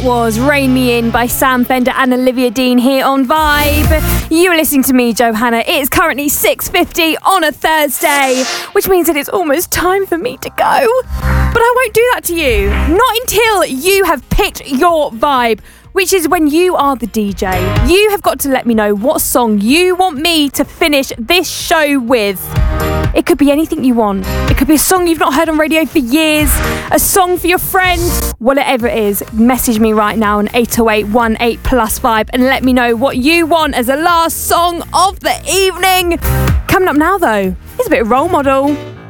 That was Rain Me In by Sam Fender and Olivia Dean here on Vibe. You're listening to me, Johanna. It's currently 6:50 on a Thursday, which means that it's almost time for me to go. But I won't do that to you. Not until you have picked your vibe, which is when you are the DJ. You have got to let me know what song you want me to finish this show with. It could be anything you want. It could be a song you've not heard on radio for years, a song for your friend, whatever it is. Message me right now on 80818+5 and let me know what you want as a last song of the evening. Coming up now though, it's a bit of Role Model.